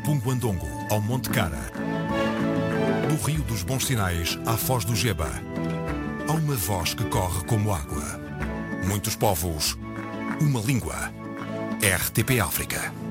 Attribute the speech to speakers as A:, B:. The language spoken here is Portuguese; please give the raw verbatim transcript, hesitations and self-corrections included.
A: Punguandongo ao Monte Cara, do Rio dos Bons Sinais à Foz do Geba, há uma voz que corre como água. Muitos povos, uma língua. R T P África.